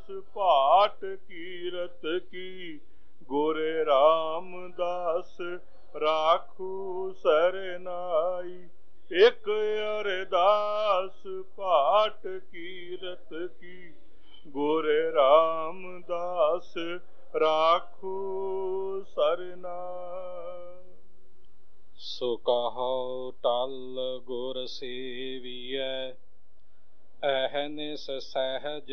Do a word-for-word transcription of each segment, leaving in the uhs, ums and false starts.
ਭਾਟ ਕੀਰਤ ਕੀ, ਗੁਰ ਰਾਮਦਾਸ ਰਾਖੂ ਸਰਨਾਈ। ਇਕ ਅਰਦਾਸ ਭਾਟ ਕੀਰਤ ਕੀ, ਗੁਰ ਰਾਮਦਾਸ ਰਾਖੂ ਸਰਨਾਈ। ਸੋ ਕਹੋ ਟਲ ਗੁਰ ਸੇਵੀਐ, ਅਹਨਿਸ ਸਹਿਜ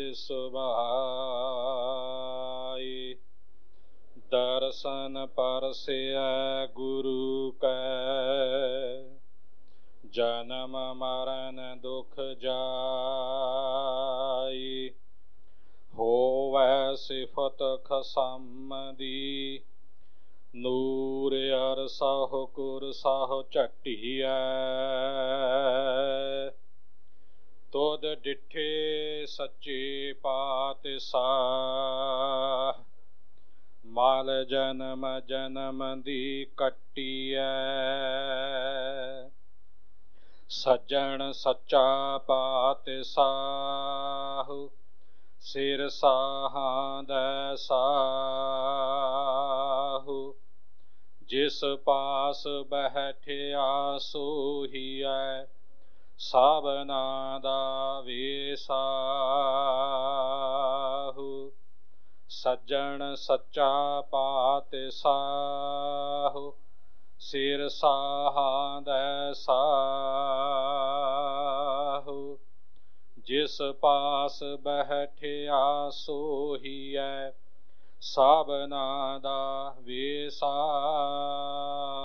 ਸੁਭਾਈ। ਦਰਸ਼ਨ ਪਰਸਿਐ ਗੁਰੂ ਕੈ, ਜਨਮ ਮਰਨ ਦੁਖ ਜਾਈ। ਹੋਵੈ ਸਿਫਤ ਖਸਮ ਦੀ, ਨੂਰ ਅਰਸਹੁ ਕੁਰਸਹੁ ਝਟੀਐ। ਤੁਧ ਡਿਠੇ ਸੱਚੇ ਪਾਤਸ਼ਾਹ, ਮਲ ਜਨਮ ਜਨਮ ਦੀ ਕੱਟੀਐ। ਸੱਜਣ ਸੱਚਾ ਪਾਤਸ਼ਾਹ, ਸਿਰ ਸਾਹਾਂ ਦੈ ਸਾਹੁ। ਜਿਸ ਪਾਸ ਬੈਠਿਆ ਸੋਹੀਐ, ਸਭਨਾ ਦਾ ਵੇਸਾਹੁ। ਸੱਜਣ ਸੱਚਾ ਪਾਤਸ਼ਾਹ, ਸਿਰ ਸਾਹਾਂ ਦੈ ਸਾਹੁ। ਜਿਸ ਪਾਸ ਬੈਠਿਆ ਸੋਹੀਐ, ਸਭਨਾ ਦਾ ਵੇਸਾਹੁ।